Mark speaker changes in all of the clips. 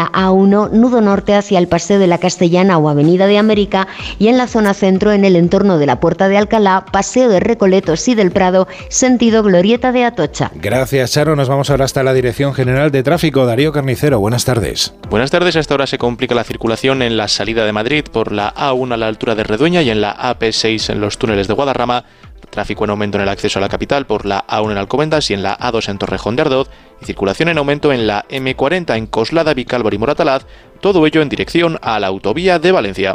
Speaker 1: la A1, nudo norte hacia el Paseo de la Castellana o Avenida de América, y en la zona centro en el entorno de la Puerta de Alcalá, Paseo de Recoletos y del Prado, sentido Glorieta de Atocha.
Speaker 2: Gracias, Charo. Nos vamos ahora hasta la Dirección General de Tráfico. Darío Carnicero, buenas tardes.
Speaker 3: Buenas tardes. A esta hora se complica la circulación en la salida de Madrid por la A1 a la altura de Redueña y en la AP6 en los túneles de Guadarrama. Tráfico en aumento en el acceso a la capital por la A1 en Alcobendas y en la A2 en Torrejón de Ardoz, y circulación en aumento en la M40 en Coslada, Vicálvaro y Moratalaz, todo ello en dirección a la autovía de Valencia.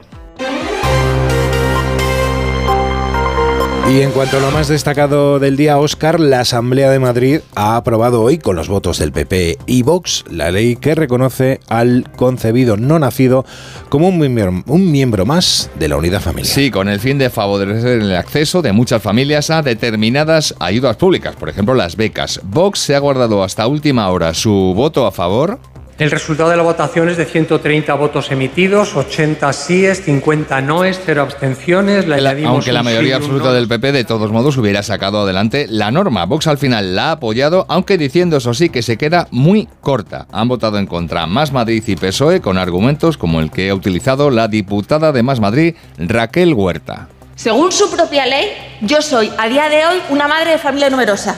Speaker 2: Y en cuanto a lo más destacado del día, Óscar, la Asamblea de Madrid ha aprobado hoy, con los votos del PP y Vox, la ley que reconoce al concebido no nacido como un miembro más de la unidad familiar.
Speaker 4: Sí, con el fin de favorecer el acceso de muchas familias a determinadas ayudas públicas, por ejemplo las becas. Vox se ha guardado hasta última hora su voto a favor.
Speaker 5: El resultado de la votación es de 130 votos emitidos, 80 síes, 50 noes, 0 abstenciones.
Speaker 4: Aunque la mayoría absoluta del PP de todos modos hubiera sacado adelante la norma. Vox al final la ha apoyado, aunque diciendo eso sí que se queda muy corta. Han votado en contra Más Madrid y PSOE con argumentos como el que ha utilizado la diputada de Más Madrid, Raquel Huerta.
Speaker 6: Según su propia ley, yo soy a día de hoy una madre de familia numerosa.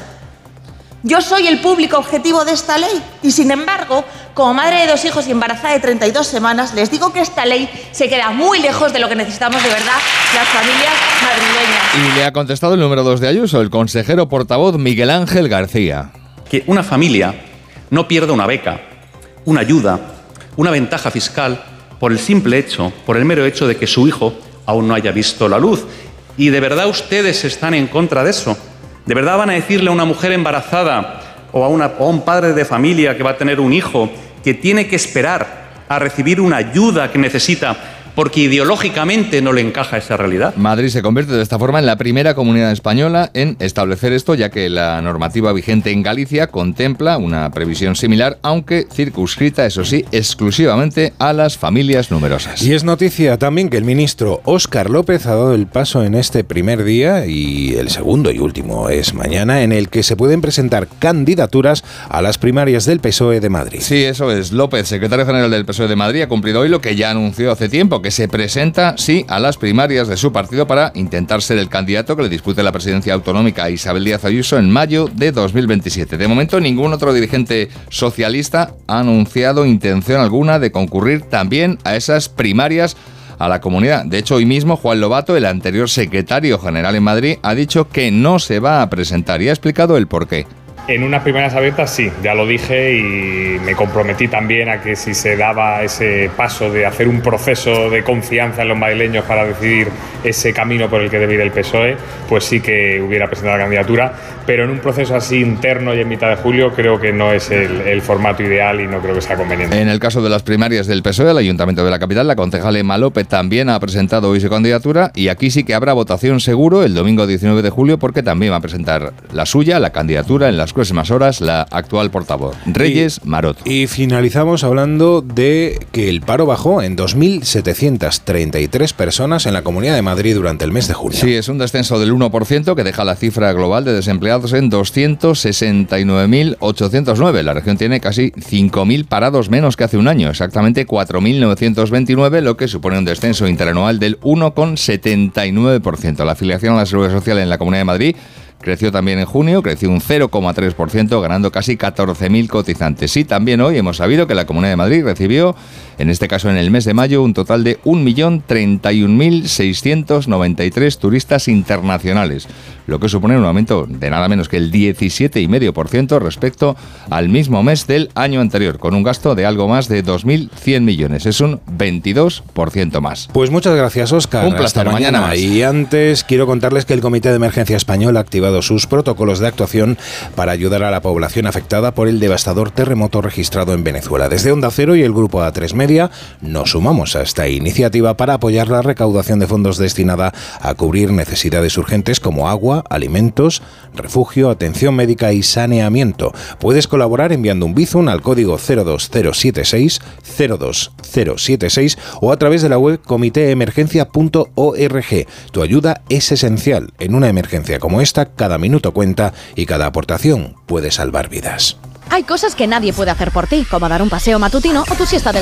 Speaker 6: Yo soy el público objetivo de esta ley y, sin embargo, como madre de 2 hijos y embarazada de 32 semanas, les digo que esta ley se queda muy lejos de lo que necesitamos de verdad las familias madrileñas.
Speaker 4: Y le ha contestado el número 2 de Ayuso, el consejero portavoz Miguel Ángel García.
Speaker 7: Que una familia no pierda una beca, una ayuda, una ventaja fiscal por el mero hecho de que su hijo aún no haya visto la luz. ¿Y de verdad ustedes están en contra de eso? ¿De verdad van a decirle a una mujer embarazada o a un padre de familia que va a tener un hijo que tiene que esperar a recibir una ayuda que necesita porque ideológicamente no le encaja esa realidad?
Speaker 4: Madrid se convierte de esta forma en la primera comunidad española en establecer esto, ya que la normativa vigente en Galicia contempla una previsión similar, aunque circunscrita, eso sí, exclusivamente a las familias numerosas.
Speaker 2: Y es noticia también que el ministro Óscar López ha dado el paso en este primer día, y el segundo y último es mañana, en el que se pueden presentar candidaturas a las primarias del PSOE de Madrid.
Speaker 4: Sí, eso es. López, secretario general del PSOE de Madrid, ha cumplido hoy lo que ya anunció hace tiempo, que se presenta, sí, a las primarias de su partido para intentar ser el candidato que le dispute la presidencia autonómica a Isabel Díaz Ayuso en mayo de 2027. De momento, ningún otro dirigente socialista ha anunciado intención alguna de concurrir también a esas primarias a la comunidad. De hecho, hoy mismo Juan Lobato, el anterior secretario general en Madrid, ha dicho que no se va a presentar y ha explicado el porqué.
Speaker 8: En unas primarias abiertas sí, ya lo dije y me comprometí también a que si se daba ese paso de hacer un proceso de confianza en los madrileños para decidir ese camino por el que debe ir el PSOE, pues sí que hubiera presentado la candidatura, pero en un proceso así interno y en mitad de julio creo que no es el formato ideal y no creo que sea conveniente.
Speaker 4: En el caso de las primarias del PSOE, el Ayuntamiento de la capital, la concejal Emma López también ha presentado hoy su candidatura y aquí sí que habrá votación seguro el domingo 19 de julio porque también va a presentar la suya, la candidatura en las próximas horas, la actual portavoz, Reyes Maroto.
Speaker 2: Y finalizamos hablando de que el paro bajó en 2.733 personas en la Comunidad de Madrid durante el mes de julio.
Speaker 4: Sí, es un descenso del 1% que deja la cifra global de desempleados en 269.809. La región tiene casi 5.000 parados menos que hace un año, exactamente 4.929, lo que supone un descenso interanual del 1,79%. La afiliación a la Seguridad Social en la Comunidad de Madrid creció también en junio, creció un 0,3%, ganando casi 14.000 cotizantes. Y también hoy hemos sabido que la Comunidad de Madrid recibió, en este caso en el mes de mayo, un total de 1.031.693 turistas internacionales, lo que supone un aumento de nada menos que el 17,5% respecto al mismo mes del año anterior, con un gasto de algo más de 2.100 millones. Es un 22% más.
Speaker 2: Pues muchas gracias, Óscar.
Speaker 4: Un placer.
Speaker 2: Hasta mañana. Y antes quiero contarles que el Comité de Emergencia Español ha activado sus protocolos de actuación para ayudar a la población afectada por el devastador terremoto registrado en Venezuela. Desde Onda Cero y el Grupo A3 Media nos sumamos a esta iniciativa para apoyar la recaudación de fondos destinada a cubrir necesidades urgentes como agua, alimentos, refugio, atención médica y saneamiento. Puedes colaborar enviando un Bizum al código 02076 o a través de la web comitéemergencia.org. Tu ayuda es esencial. En una emergencia como esta, cada minuto cuenta y cada aportación puede salvar vidas.
Speaker 9: Hay cosas que nadie puede hacer por ti, como dar un paseo matutino o tu siesta del